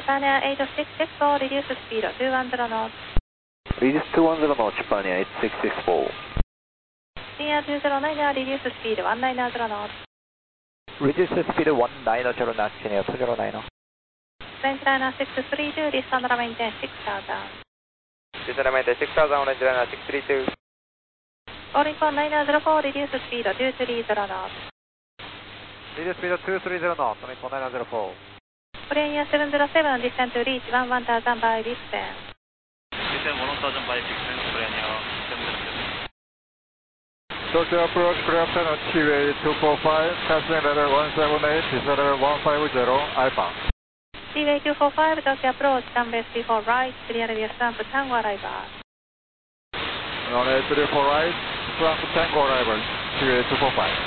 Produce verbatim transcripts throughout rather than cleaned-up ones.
Japan eight six six four, reduce speed two one zero knots. Reduce two one zero knots, Japan eight six six four. Senior two zero nine, reduce speed one nine zero knots. Reduce speed one nine zero knots, Senior two zero nine. French liner six three two, Lissandra maintain six thousand. Lissandra maintain six thousand, Orange liner six three two. Calling for nine zero four, reduce speed two three zero knots. Reduce speed two three zero knots, calling for nine zero four. Korean seven zero seven, descend to reach one one thousand by distance. Descend one thousand by distance, Korean seven zero seven. Tokyo approach, clear channel T-way two four five, passing letter one seven eight, descender one five zero, Alpha. T-way two four five, Tokyo approach, runway three four right, clear via Stamp Tango arrival. Runway three four right, Stamp Tango arrival, T-way two four five.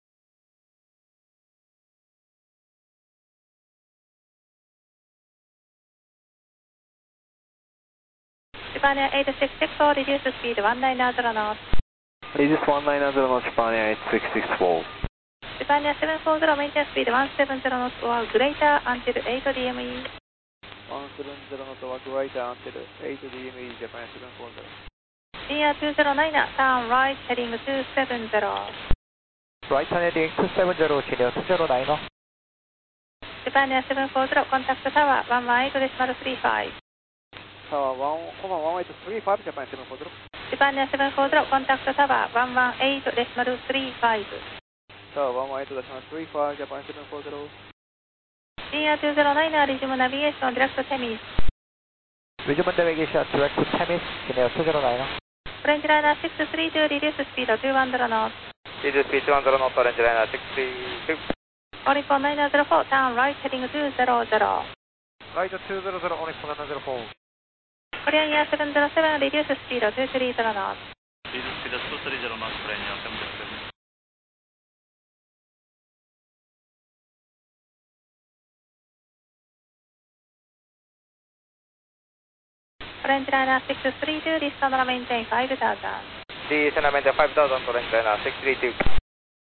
Japan eight six six four, reduce speed one nine zero knots. Reduce one nine zero knots, Japan eight six six four. Japan seven four zero, maintain speed one seven zero knots or greater until eight D M E. one seven zero knots or greater until eight D M E, Japan seven four zero. Senior two zero nine, turn right, heading two seven zero. Right turn heading two seven zero, Senior two zero nine. Japan seven four zero, contact tower one one eight decimal three five. Tower one one eight three five, Japan seven four zero. Japan seven four zero, contact tower one one eight decimal three five. Tower one one eight decimal three five, Japan seven four zero. Senior two zero nine, resume navigation direct to Temis. Resume navigation direct to Temis, Senior two zero nine. French liner six three two, reduce speed two one zero knots. Reduce speed two one zero knots, Orange liner six three two. Calling for nine zero four, turn right, heading two zero zero. Right two zero zero, only for nine zero four. Korean Air seven zero seven, reduce speed two three zero knots. Reduce speed two three zero knots, Korean seven zero seven. French liner six three two, Lissandra maintain five thousand. Lissandra maintain five thousand, Orange liner six three two.